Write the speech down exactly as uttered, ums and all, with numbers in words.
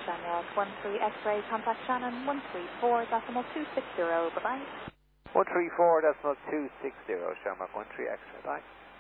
Shamrock one three X-ray, contact Shannon one three four decimal two six zero, bye-bye. one three four decimal two six zero, Shamrock one three X-ray, bye.